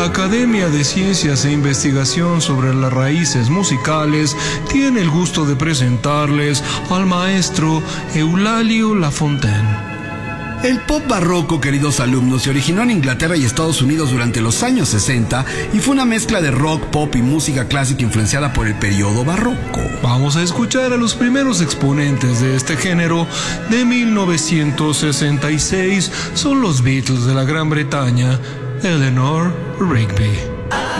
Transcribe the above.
La Academia de Ciencias e Investigación sobre las Raíces Musicales tiene el gusto de presentarles al maestro Eulalio Lafontaine. El pop barroco, queridos alumnos, se originó en Inglaterra y Estados Unidos durante los años 60 y fue una mezcla de rock, pop y música clásica influenciada por el periodo barroco. Vamos a escuchar a los primeros exponentes de este género de 1966. Son los Beatles de la Gran Bretaña, Eleanor Rigby.